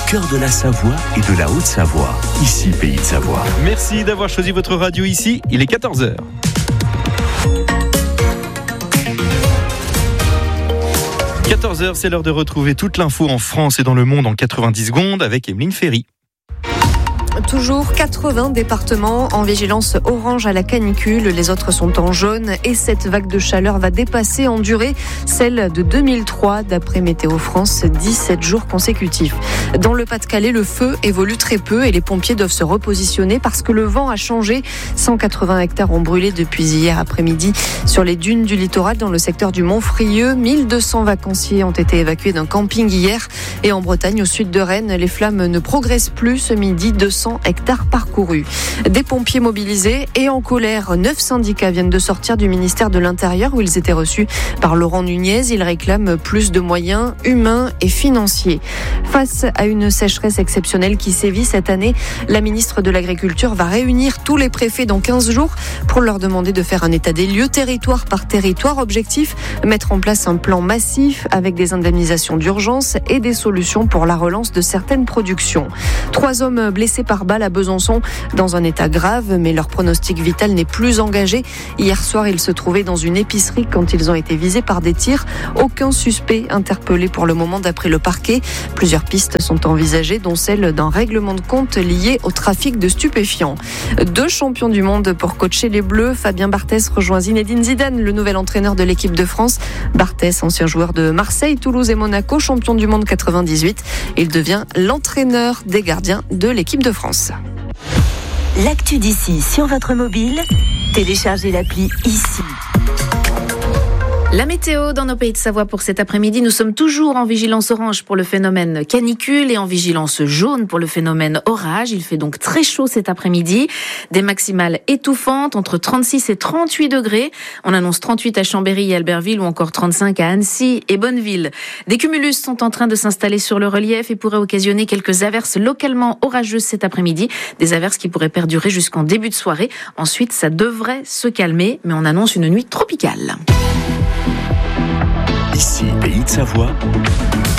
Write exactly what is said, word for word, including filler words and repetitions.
cœur de la Savoie et de la Haute-Savoie. Ici, Pays de Savoie. Merci d'avoir choisi votre radio ici. Il est quatorze heures. quatorze heures, c'est l'heure de retrouver toute l'info en France et dans le monde en quatre-vingt-dix secondes avec Emeline Ferry. Toujours quatre-vingts départements en vigilance orange à la canicule. Les autres sont en jaune et cette vague de chaleur va dépasser en durée celle de deux mille trois d'après Météo France, dix-sept jours consécutifs. Dans le Pas-de-Calais, le feu évolue très peu et les pompiers doivent se repositionner parce que le vent a changé. cent quatre-vingts hectares ont brûlé depuis hier après-midi sur les dunes du littoral dans le secteur du Mont-Frieux. mille deux cents vacanciers ont été évacués d'un camping hier et en Bretagne, au sud de Rennes, les flammes ne progressent plus ce midi. deux cents hectares parcourus. Des pompiers mobilisés et en colère. Neuf syndicats viennent de sortir du ministère de l'Intérieur où ils étaient reçus par Laurent Nunez. Ils réclament plus de moyens humains et financiers. Face à une sécheresse exceptionnelle qui sévit cette année, la ministre de l'Agriculture va réunir tous les préfets dans quinze jours pour leur demander de faire un état des lieux territoire par territoire. Objectif, mettre en place un plan massif avec des indemnisations d'urgence et des solutions pour la relance de certaines productions. Trois hommes blessés par balle à Besançon dans un état grave, mais leur pronostic vital n'est plus engagé. Hier soir, ils se trouvaient dans une épicerie quand ils ont été visés par des tirs. Aucun suspect interpellé pour le moment d'après le parquet. Plusieurs pistes sont envisagées, dont celle d'un règlement de compte lié au trafic de stupéfiants. Deux champions du monde pour coacher les Bleus. Fabien Barthez rejoint Zinedine Zidane, le nouvel entraîneur de l'équipe de France. Barthez, ancien joueur de Marseille, Toulouse et Monaco, champion du monde quatre-vingt-dix-huit. Il devient l'entraîneur des gardiens de l'équipe de France. L'actu d'ici sur votre mobile, téléchargez l'appli ici. La météo dans nos Pays de Savoie pour cet après-midi. Nous sommes toujours en vigilance orange pour le phénomène canicule et en vigilance jaune pour le phénomène orage. Il fait donc très chaud cet après-midi. Des maximales étouffantes entre trente-six et trente-huit degrés. On annonce trente-huit à Chambéry et Albertville ou encore trente-cinq à Annecy et Bonneville. Des cumulus sont en train de s'installer sur le relief et pourraient occasionner quelques averses localement orageuses cet après-midi. Des averses qui pourraient perdurer jusqu'en début de soirée. Ensuite, ça devrait se calmer, mais on annonce une nuit tropicale. Ici, Pays de Savoie.